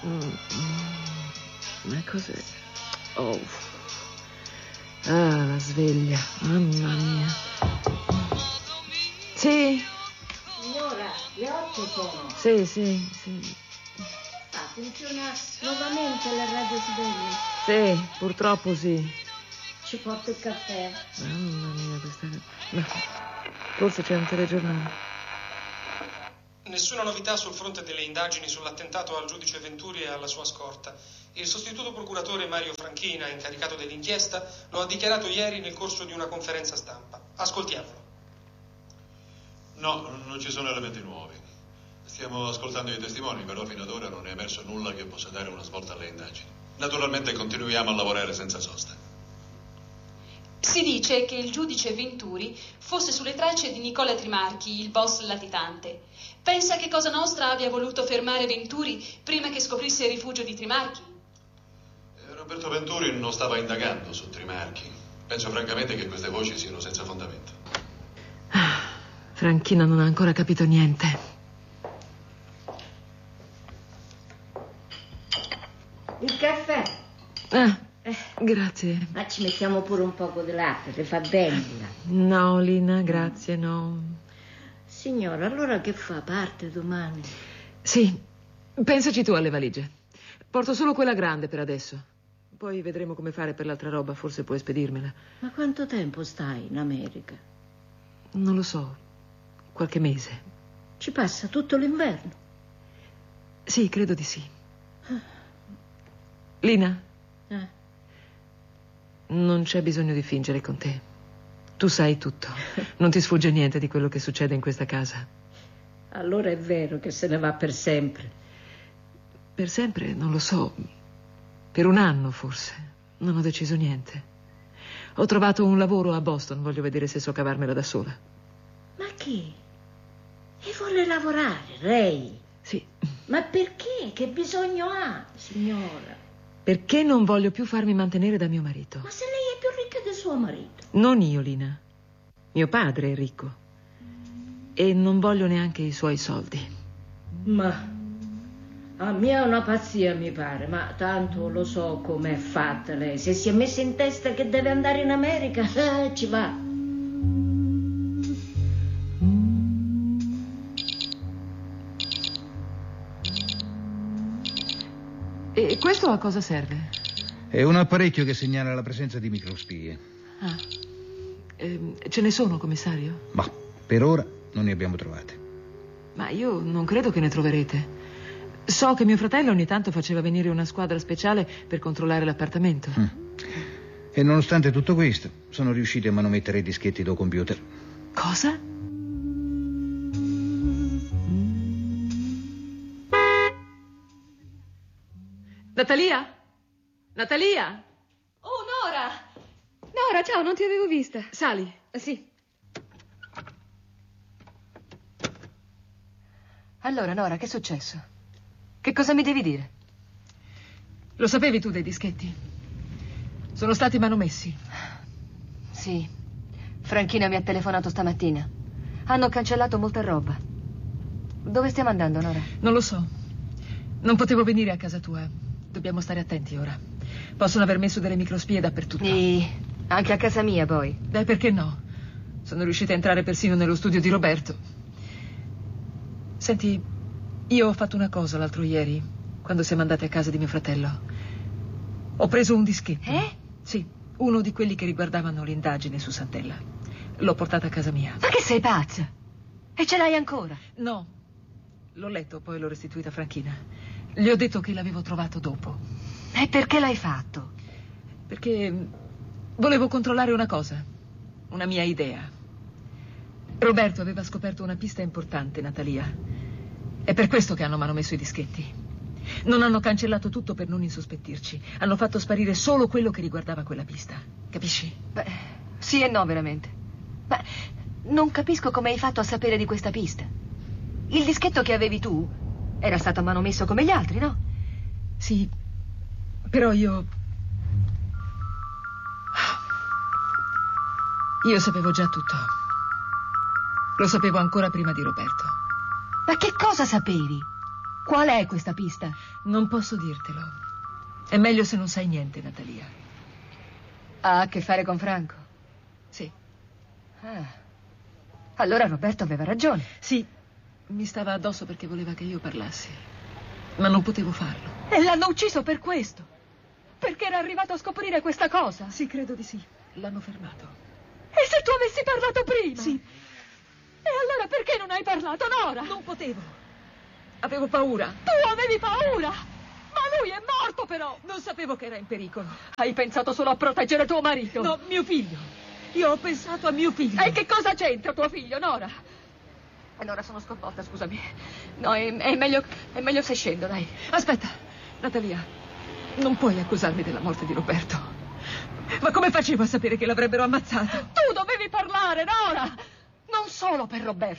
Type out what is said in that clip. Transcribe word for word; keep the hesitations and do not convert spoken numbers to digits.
Mm, mm. Ma cos'è? Oh. Ah, la sveglia. Mamma mia. Sì? Signora, le otto sono. Sì, sì, sì. Ah, funziona nuovamente la radio sveglia? Sì, purtroppo sì. Ci porto il caffè. Mamma mia, questa... No. Forse c'è un telegiornale. Nessuna novità sul fronte delle indagini sull'attentato al giudice Venturi e alla sua scorta. Il sostituto procuratore Mario Franchina, incaricato dell'inchiesta, lo ha dichiarato ieri nel corso di una conferenza stampa. Ascoltiamolo. No, non ci sono elementi nuovi. Stiamo ascoltando i testimoni, però fino ad ora non è emerso nulla che possa dare una svolta alle indagini. Naturalmente continuiamo a lavorare senza sosta. Si dice che il giudice Venturi fosse sulle tracce di Nicola Trimarchi, il boss latitante. Pensa che Cosa Nostra abbia voluto fermare Venturi prima che scoprisse il rifugio di Trimarchi? Roberto Venturi non stava indagando su Trimarchi. Penso francamente che queste voci siano senza fondamento. Ah, Franchina non ha ancora capito niente. Il caffè. Ah, eh, grazie. Ma ci mettiamo pure un poco di latte, le fa bene. No, Lina, grazie, no. Signora, allora che fa? Parte domani? Sì, pensaci tu alle valigie. Porto solo quella grande per adesso. Poi vedremo come fare per l'altra roba, forse puoi spedirmela. Ma quanto tempo stai in America? Non lo so, qualche mese. Ci passa tutto l'inverno? Sì, credo di sì. Lina? Eh. Non c'è bisogno di fingere con te. Tu sai tutto. Non ti sfugge niente di quello che succede in questa casa. Allora è vero che se ne va per sempre. Per sempre, non lo so. Per un anno, forse. Non ho deciso niente. Ho trovato un lavoro a Boston. Voglio vedere se so cavarmela da sola. Ma che? E vuole lavorare, lei? Sì. Ma perché? Che bisogno ha, signora? Perché non voglio più farmi mantenere da mio marito. Ma se lei è più ricca del suo marito? Non io, Lina. Mio padre è ricco. E non voglio neanche i suoi soldi. Ma a me è una pazzia, mi pare. Ma tanto lo so com'è fatta lei. Se si è messa in testa che deve andare in America, eh, ci va. E questo a cosa serve? È un apparecchio che segnala la presenza di microspie. Ah, ehm, ce ne sono, commissario? Ma per ora non ne abbiamo trovate. Ma io non credo che ne troverete. So che mio fratello ogni tanto faceva venire una squadra speciale per controllare l'appartamento. Mm. E nonostante tutto questo, sono riusciti a manomettere i dischetti da computer. Cosa? Natalia? Natalia? Oh, Nora! Nora, ciao, non ti avevo vista. Sali. Eh, sì. Allora, Nora, che è successo? Che cosa mi devi dire? Lo sapevi tu dei dischetti? Sono stati manomessi. Sì. Franchina mi ha telefonato stamattina. Hanno cancellato molta roba. Dove stiamo andando, Nora? Non lo so. Non potevo venire a casa tua. Dobbiamo stare attenti ora. Possono aver messo delle microspie dappertutto. E anche a casa mia, poi? Beh, perché no? Sono riuscita a entrare persino nello studio di Roberto. Senti, io ho fatto una cosa l'altro ieri, quando siamo andati a casa di mio fratello. Ho preso un dischetto. Eh? Sì, uno di quelli che riguardavano l'indagine su Santella. L'ho portata a casa mia. Ma che sei pazza? E ce l'hai ancora? No, l'ho letto, poi l'ho restituita a Franchina. Gli ho detto che l'avevo trovato dopo. E perché l'hai fatto? Perché volevo controllare una cosa, una mia idea. Roberto aveva scoperto una pista importante, Natalia. È per questo che hanno manomesso i dischetti. Non hanno cancellato tutto per non insospettirci. Hanno fatto sparire solo quello che riguardava quella pista. Capisci? Beh, sì e no, veramente. Ma non capisco come hai fatto a sapere di questa pista. Il dischetto che avevi tu era stato manomesso come gli altri, no? Sì, però io... Io sapevo già tutto. Lo sapevo ancora prima di Roberto. Ma che cosa sapevi? Qual è questa pista? Non posso dirtelo. È meglio se non sai niente, Natalia. Ha a che fare con Franco? Sì. Ah. Allora Roberto aveva ragione. Sì, mi stava addosso perché voleva che io parlassi. Ma non potevo farlo. E l'hanno ucciso per questo? Perché era arrivato a scoprire questa cosa? Sì, credo di sì. L'hanno fermato. E se tu avessi parlato prima? Sì. E allora perché non hai parlato, Nora? Non potevo. Avevo paura. Tu avevi paura? Ma lui è morto, però! Non sapevo che era in pericolo. Hai pensato solo a proteggere tuo marito? No, mio figlio. Io ho pensato a mio figlio. E che cosa c'entra tuo figlio, Nora? Allora sono sconvolta, scusami. No, è, è meglio, è meglio se scendo, dai. Aspetta, Natalia. Non puoi accusarmi della morte di Roberto. Ma come facevo a sapere che l'avrebbero ammazzato? Tu dovevi parlare, Nora! Non solo per Roberto.